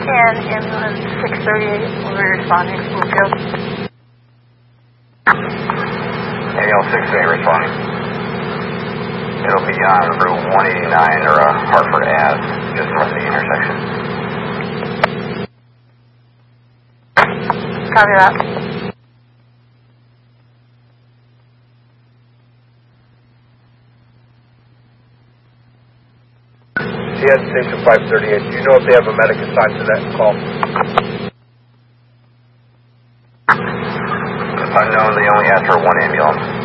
And ambulance 638, we're responding to Bloomfield. Ambulance 638 responding. It'll be on Route 189 or Hartford Ave, just north of the intersection. Copy that. CN Station 538, do you know if they have a medic assigned to that call? Unknown, they only asked for one ambulance.